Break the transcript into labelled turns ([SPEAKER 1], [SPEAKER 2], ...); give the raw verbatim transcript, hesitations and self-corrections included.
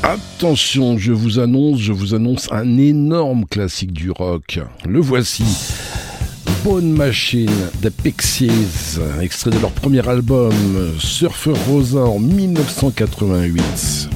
[SPEAKER 1] Attention, je vous annonce, je vous annonce un énorme classique du rock. Le voici. Bone Machine, The Pixies, extrait de leur premier album, Surfer Rosa en mille neuf cent quatre-vingt-huit.